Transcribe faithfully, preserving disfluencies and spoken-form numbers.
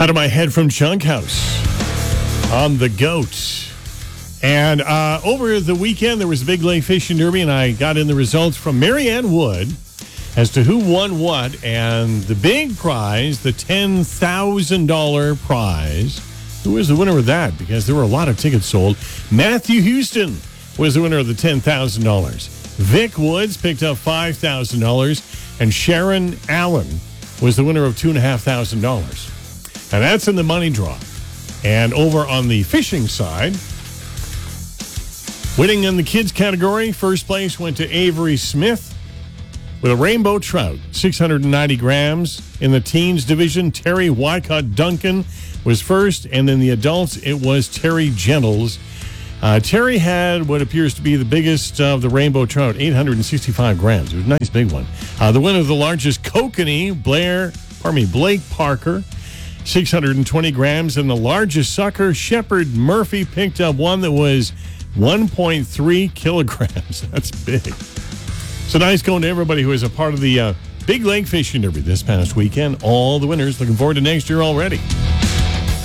Out of my head from Chunk House on the goat. And uh, over the weekend, there was a Big Lake Fishing Derby, and I got in the results from Marianne Wood as to who won what. And the big prize, the ten thousand dollars prize, who was the winner of that? Because there were a lot of tickets sold. Matthew Houston was the winner of the ten thousand dollars. Vic Woods picked up five thousand dollars, and Sharon Allen was the winner of two thousand five hundred dollars. And that's in the money draw. And over on the fishing side, winning in the kids category, first place went to Avery Smith with a rainbow trout, six hundred ninety grams. In the teens division, Terry Wycott Duncan was first, and in the adults, it was Terry Gentles. Uh, Terry had what appears to be the biggest of the rainbow trout, eight hundred sixty-five grams. It was a nice big one. Uh, the winner of the largest kokanee, Blair, pardon me, Blake Parker, six hundred twenty grams. And the largest sucker, Shepard Murphy, picked up one that was one point three kilograms. That's big. So nice going to everybody who was a part of the uh, Big Lake Fishing Derby this past weekend. All the winners. Looking forward to next year already.